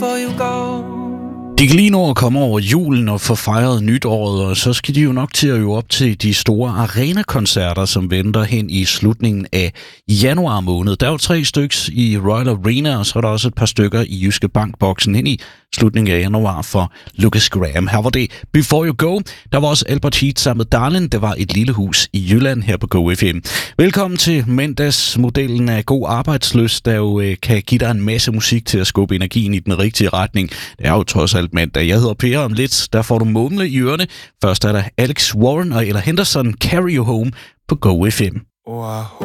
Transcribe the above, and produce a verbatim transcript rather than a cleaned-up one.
before you go. De kan lige nå at komme over julen og få fejret nytåret, og så skal de jo nok til at øve op til de store arenakoncerter, som venter hen i slutningen af januar måned. Der er jo tre styks i Royal Arena, og så er der også et par stykker i Jyske Bank-boksen hen i slutningen af januar for Lucas Graham. Her var det Before You Go. Der var også Albert Heat sammen med Darlin. Det var Et lille hus i Jylland her på Go F M. Velkommen til mandagsmodellen af god arbejdslyst, der jo øh, kan give dig en masse musik til at skubbe energien i den rigtige retning. Det er jo trods alt mandag. Jeg hedder Per. Om lidt, der får du mumle i ørerne. Først er der Alex Warren og Ella Henderson, Carry You Home på Go F M. Wow.